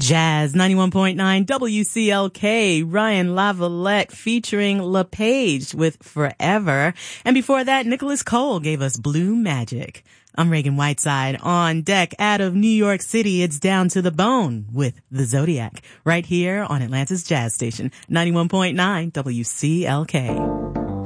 Jazz 91.9 WCLK, Ryan Lavalette featuring LePage with Forever. And before that, Nicholas Cole gave us Blue Magic. I'm Reagan Whiteside. On deck out of New York City, it's Down to the Bone with the Zodiac right here on Atlanta's Jazz Station 91.9 WCLK.